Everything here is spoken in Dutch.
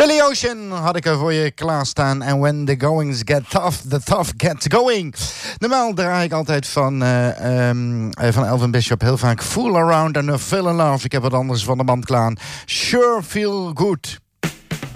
Billy Ocean had ik er voor je klaarstaan. And when the goings get tough, the tough get going. Normaal draai ik altijd van Elvin Bishop heel vaak Fool Around and Feel in Love. Ik heb wat anders van de band klaar. Sure Feel Good.